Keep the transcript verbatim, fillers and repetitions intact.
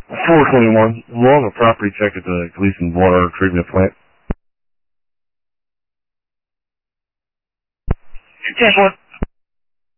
four twenty-one, along a property check at the Gleason Water Treatment Plant. ten four.